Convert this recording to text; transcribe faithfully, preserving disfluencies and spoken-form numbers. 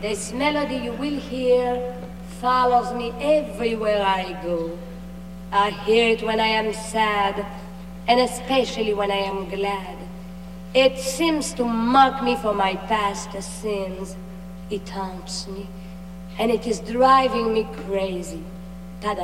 This melody you will hear follows me everywhere I go. I hear it when I am sad, and especially when I am glad. It seems to mock me for my past sins. It haunts me, and it is driving me crazy.